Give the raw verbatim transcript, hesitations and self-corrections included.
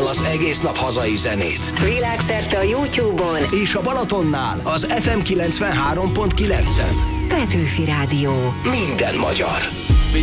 az egész nap hazai zenét. Világszerte a YouTube-on És a Balatonnál az ef em kilencvenhárom pont kilencen. Petőfi Rádió. Minden magyar.